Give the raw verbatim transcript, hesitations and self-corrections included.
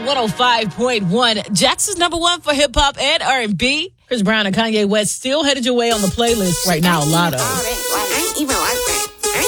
one oh five point one. Jackson's number one for hip hop and R and B. Chris Brown and Kanye West still headed your way on the playlist right now, Lotto.